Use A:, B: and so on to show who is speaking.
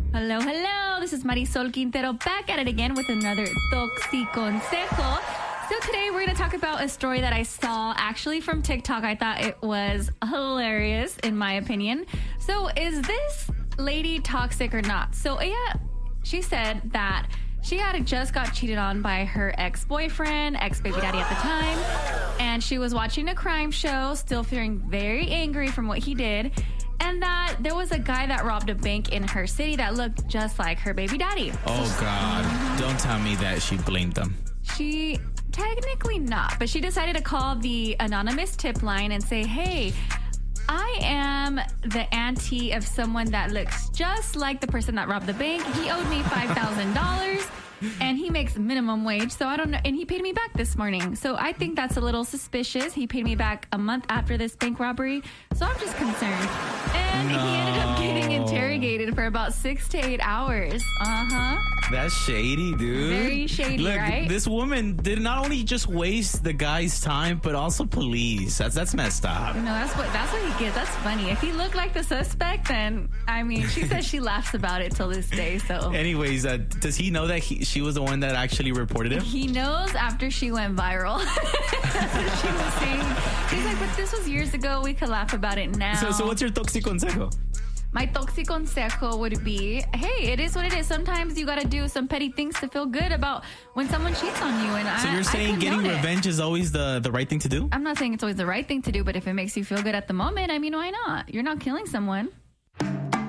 A: Hello, hello. This is Marisol Quintero back at it again with another Toxiconsejo. So today we're going to talk about a story that I saw actually from TikTok. I thought it was hilarious in my opinion. So is this lady toxic or not? So yeah, she said that she had just got cheated on by her ex-boyfriend, ex-baby daddy at the time. And she was watching a crime show, still feeling very angry from what he did. And that there was a guy that robbed a bank in her city that looked just like her baby daddy.
B: Oh, God. Don't tell me that she blamed them.
A: She technically not, but she decided to call the anonymous tip line and say, hey, I am the auntie of someone that looks just like the person that robbed the bank. He owed me $5,000 and he makes minimum wage. So I don't know. And he paid me back this morning. So I think that's a little suspicious. He paid me back a month after this bank robbery. So I'm just concerned. And he ended up getting interrogated for about 6 to 8 hours.
B: That's shady, dude.
A: Very shady,
B: Look,
A: right?
B: This woman did not only just waste the guy's time, but also police. That's messed up.
A: No, that's what he gets. That's funny. If he looked like the suspect, then, I mean, she says she laughs about it till this day, so.
B: Anyways, does he know that she was the one that actually reported him?
A: He knows after she went viral. That's what she was saying. He's like, but this was years ago. We could laugh about it now.
B: So what's your toxiconsejo?
A: My toxiconsejo would be, hey, it is what it is. Sometimes you got to do some petty things to feel good about when someone cheats on you. And
B: so you're saying getting revenge is always the right thing to do?
A: I'm not saying it's always the right thing to do, but if it makes you feel good at the moment, I mean, why not? You're not killing someone.